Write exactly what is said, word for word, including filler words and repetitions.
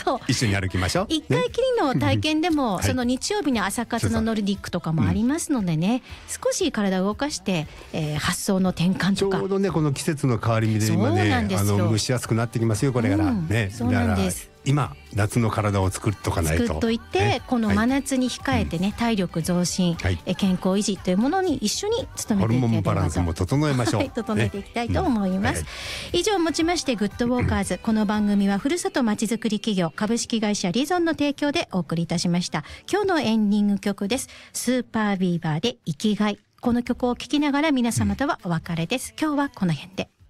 そう一緒に歩きましょう。 一回きりの体験でも、 はいその日曜日に朝活のノルディックとかもありますのでね、少し体を動かして、えー発想の転換ちとか。 ょうどねこの季節の変わり目で今そうねなんですよあの蒸し暑くなってきますよこれから、 うんねそうなんです。 だから今夏の体を作っとかないと作っといて、 ねこの真夏に控えてね、体力増進、 はいえ健康維持というものに一緒に努めていければとホルモンバランスも整えましょう、 はい、整えていきたいと思います、 ね以上もちましてグッドウォーカーズこの番組はふるさとまちづくり企業株式会社リゾンの提供でお送りいたしました。今日のエンディング曲です。スーパービーバーで生きがい。この曲を聴きながら皆様とはお別れです。今日はこの辺で。